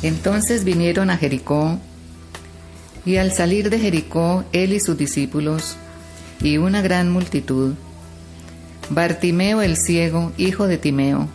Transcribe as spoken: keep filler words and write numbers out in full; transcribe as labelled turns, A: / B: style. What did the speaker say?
A: Entonces vinieron a Jericó, y al salir de Jericó, él y sus discípulos, y una gran multitud, Bartimeo el ciego, hijo de Timeo,